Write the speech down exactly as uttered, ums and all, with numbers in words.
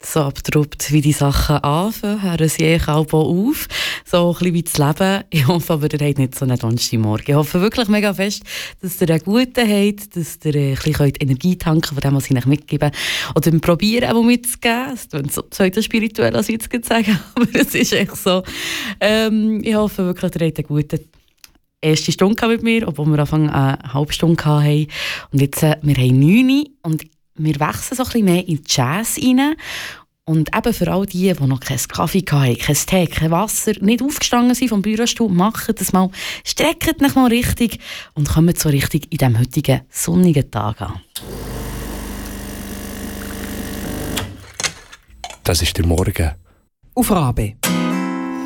so abtrupt, wie die Sachen anfangen, hören sie eigentlich auch auf. So ein bisschen wie das Leben. Ich hoffe aber, ihr habt nicht so einen Donnerstagmorgen. Ich hoffe wirklich mega fest, dass ihr einen guten habt, dass ihr ein bisschen Energie tanken könnt von dem, was ich euch mitgebe. Oder probieren, auch mitzugeben. Es klingt so pseudo spirituell, als ich jetzt sagen, aber es ist echt so. Ähm, ich hoffe wirklich, ihr habt einen guten erste Stunde mit mir, obwohl wir Anfang eine halbe Stunde hatten. Und jetzt, äh, wir haben neun und wir wechseln so ein bisschen mehr in Jazz rein. Und eben für all die, die noch keinen Kaffee hatten, kein Tee, kein Wasser, nicht aufgestanden sind vom Bürostuhl, macht das mal, streckt euch mal richtig und kommt so richtig in diesem heutigen sonnigen Tag an. Das ist der Morgen. Auf R A B.